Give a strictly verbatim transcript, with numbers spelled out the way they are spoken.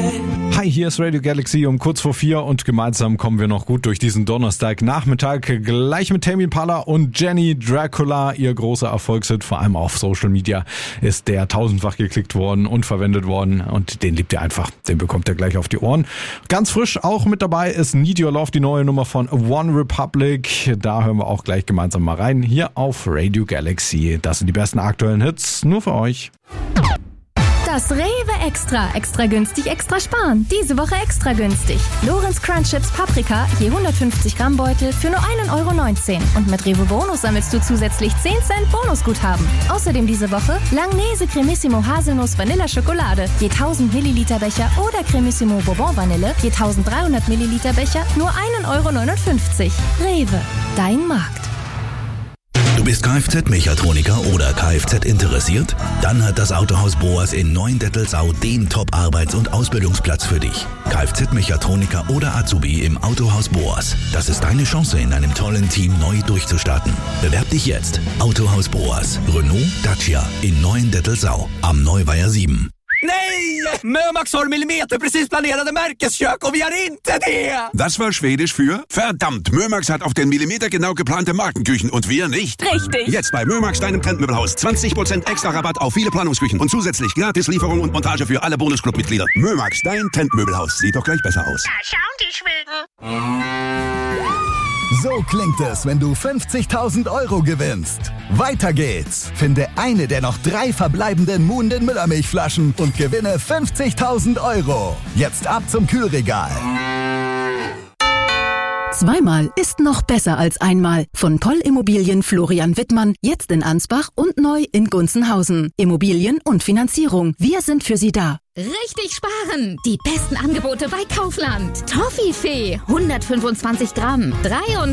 Hi, hier ist Radio Galaxy um kurz vor vier und gemeinsam kommen wir noch gut durch diesen Donnerstagnachmittag. Gleich mit Tame Impala und Jenny Dracula. Ihr großer Erfolgshit, vor allem auf Social Media, ist der tausendfach geklickt worden und verwendet worden. Und den liebt ihr einfach. Den bekommt ihr gleich auf die Ohren. Ganz frisch auch mit dabei ist Need Your Love, die neue Nummer von One Republic. Da hören wir auch gleich gemeinsam mal rein. Hier auf Radio Galaxy. Das sind die besten aktuellen Hits. Nur für euch. Das Rewe Extra. Extra günstig, extra sparen. Diese Woche extra günstig. Lorenz Crunch Chips Paprika, je hundertfünfzig Gramm Beutel für nur ein Euro neunzehn. Und mit Rewe Bonus sammelst du zusätzlich zehn Cent Bonusguthaben. Außerdem diese Woche Langnese Cremissimo Haselnuss Vanilla Schokolade, je tausend Milliliter Becher oder Cremissimo Bourbon Vanille, je dreizehnhundert Milliliter Becher, nur ein Euro neunundfünfzig. Rewe, dein Markt. Du bist Kfz-Mechatroniker oder Kfz interessiert? Dann hat das Autohaus Boas in Neuendettelsau den Top-Arbeits- und Ausbildungsplatz für dich. Kfz-Mechatroniker oder Azubi im Autohaus Boas. Das ist deine Chance, in einem tollen Team neu durchzustarten. Bewerb dich jetzt. Autohaus Boas. Renault, Dacia in Neuendettelsau am Neuweiher sieben. Nej! Mömax har millimeter precis planerade märkeskök och vi har inte det! Das war Schwedisch für verdammt, Mömax hat auf den Millimeter genau geplante Markenküchen und wir nicht. Richtig. Jetzt bei Mömax, deinem Trendmöbelhaus. zwanzig Prozent extra Rabatt auf viele Planungsküchen und zusätzlich gratis Lieferung und Montage für alle Bonusclub-Mitglieder. Mömax, dein Trendmöbelhaus. Sieht doch gleich besser aus. Da schauen die Schweden. So klingt es, wenn du fünfzigtausend Euro gewinnst. Weiter geht's. Finde eine der noch drei verbleibenden Muhnden Müllermilchflaschen und gewinne fünfzigtausend Euro. Jetzt ab zum Kühlregal. Zweimal ist noch besser als einmal. Von Poll Immobilien Florian Wittmann, jetzt in Ansbach und neu in Gunzenhausen. Immobilien und Finanzierung, wir sind für Sie da. Richtig sparen! Die besten Angebote bei Kaufland. Toffifee, hundertfünfundzwanzig Gramm,